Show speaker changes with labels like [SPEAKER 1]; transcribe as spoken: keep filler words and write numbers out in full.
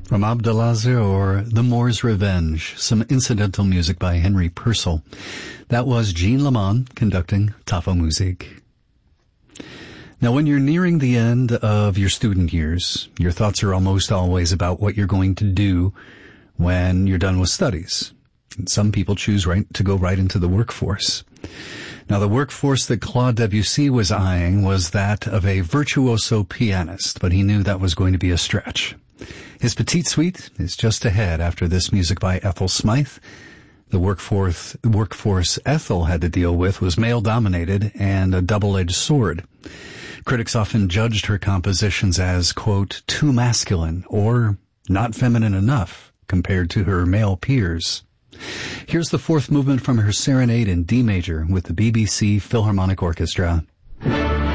[SPEAKER 1] From Abdelazar or The Moor's Revenge, some incidental music by Henry Purcell. That was Jean Lamont conducting Tafelmusik. Now, when you're nearing the end of your student years, your thoughts are almost always about what you're going to do when you're done with studies. And some people choose right to go right into the workforce. Now, the workforce that Claude Debussy was eyeing was that of a virtuoso pianist, but he knew that was going to be a stretch. His Petite Suite is just ahead after this music by Ethel Smythe. The workforce, workforce Ethel had to deal with was male-dominated and a double-edged sword. Critics often judged her compositions as, quote, too masculine or not feminine enough compared to her male peers. Here's the fourth movement from her Serenade in D major with the B B C Philharmonic Orchestra.